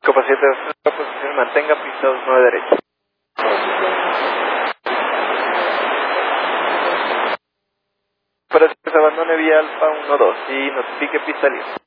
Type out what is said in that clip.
Copa 7 de posición, mantenga pista 29 derecha. Para que se abandone vía Alfa 12 y notifique pista libre.